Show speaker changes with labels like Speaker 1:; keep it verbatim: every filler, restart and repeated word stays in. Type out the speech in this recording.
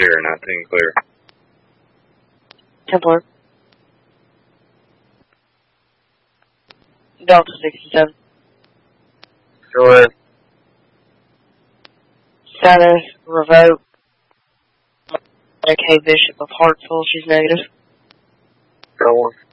Speaker 1: Sierra nineteen clear.
Speaker 2: Templar. Delta sixty-seven.
Speaker 1: Go ahead.
Speaker 2: Status revoked. Okay, Bishop of Hartsville, she's negative.
Speaker 1: Go on.